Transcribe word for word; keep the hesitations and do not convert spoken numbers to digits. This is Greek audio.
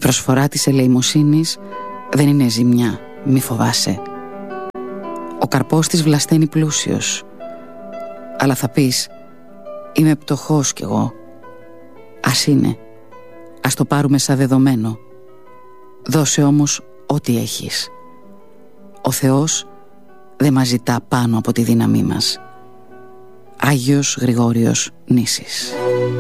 προσφορά της ελεημοσύνης δεν είναι ζημιά, μη φοβάσαι. Ο καρπός της βλασταίνει πλούσιος. Αλλά θα πεις, είμαι πτωχός κι εγώ. Ας είναι, ας το πάρουμε σαν δεδομένο. Δώσε όμως ό,τι έχεις. Ο Θεός δεν μας ζητά πάνω από τη δύναμή μας. Άγιος Γρηγόριος Νήσης.